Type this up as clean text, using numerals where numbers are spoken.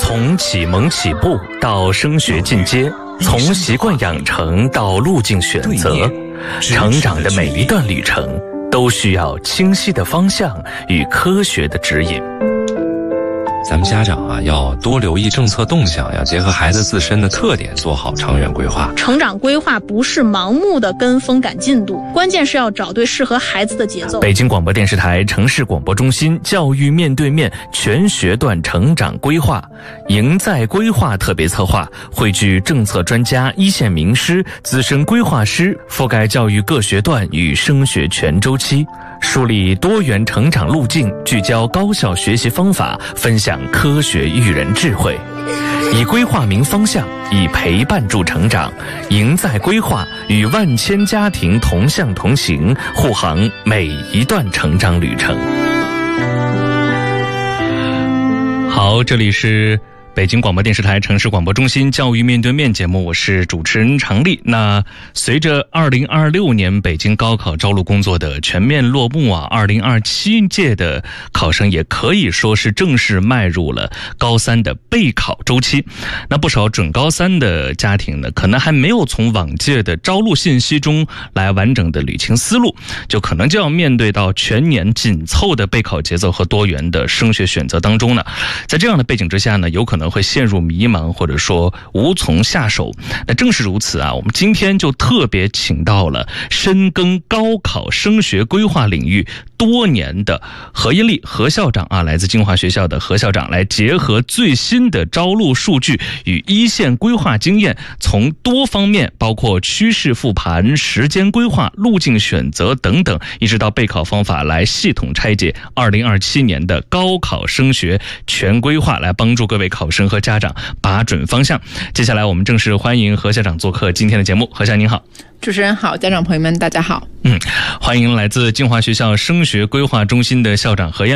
从启蒙起步到升学进阶，从习惯养成到路径选择，成长的每一段旅程都需要清晰的方向与科学的指引。 咱们家长啊，要多留意政策动向，要结合孩子自身的特点做好长远规划。 成长规划不是盲目的跟风赶进度，关键是要找对适合孩子的节奏。 北京广播电视台城市广播中心教育面对面全学段成长规划赢在规划特别策划，汇聚政策专家、一线名师、资深规划师，覆盖教育各学段与升学全周期，树立多元成长路径，聚焦高效学习方法，分享科学育人智慧，以规划明方向，以陪伴助成长，赢在规划，与万千家庭同向同行，护航每一段成长旅程。好，这里是北京广播电视台城市广播中心教育面对面节目，我是主持人常丽。那随着2026年北京高考招录工作的全面落幕啊，2027届的考生也可以说是正式迈入了高三的备考周期。那不少准高三的家庭呢，可能还没有从往届的招录信息中来完整的捋清思路，就可能就要面对到全年紧凑的备考节奏和多元的升学选择当中呢。在这样的背景之下呢，有可能会陷入迷茫，或者说无从下手。那正是如此啊，我们今天就特别请到了深耕高考升学规划领域多年的何英丽何校长啊，来自金华学校的何校长，来结合最新的招录数据与一线规划经验，从多方面，包括趋势复盘、时间规划、路径选择等等，一直到备考方法，来系统拆解2027年的高考升学全规划，来帮助各位考生和家长把准方向。接下来我们正式欢迎何校长做客今天的节目。何校长您好。 主持人好，家长朋友们大家好。 欢迎来自金华学校升学规划中心的校长何燕